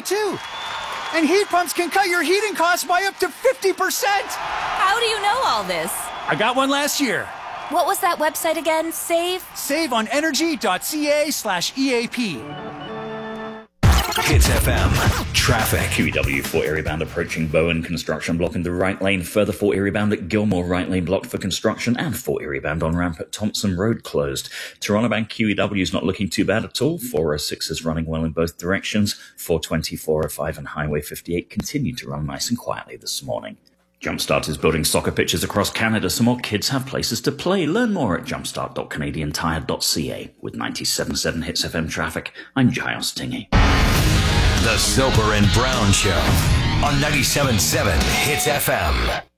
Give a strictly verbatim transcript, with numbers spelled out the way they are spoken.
too. And heat pumps can cut your heating costs by up to fifty percent. How do you know all this? I got one last year. What was that website again? Save? Save on energy.ca slash EAP. Hits F M. Traffic. Q E W for Erie bound approaching Bowen. Construction blocking the right lane. Further for Erie bound at Gilmore. Right lane blocked for construction. And for Erie bound on ramp at Thompson Road closed. Toronto bound Q E W is not looking too bad at all. four oh six is running well in both directions. four twenty, four oh five and Highway fifty-eight continue to run nice and quietly this morning. Jumpstart is building soccer pitches across Canada so more kids have places to play. Learn more at jumpstart dot canadian tire dot c a. With ninety-seven point seven Hits F M traffic, I'm Giles Tingy. The Soper and Brown Show on ninety-seven point seven Hits F M.